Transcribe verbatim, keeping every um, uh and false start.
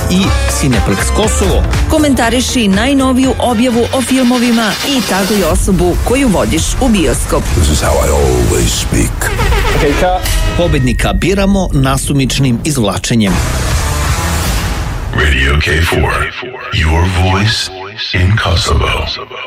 i Cineplex Kosovo. Komentariši najnoviju objavu o filmovima i taguj osobu koju vodiš u bioskop. This is how I always speak. Okay, pobednika biramo nasumičnim izvlačenjem. Radio K four, your voice in Kosovo.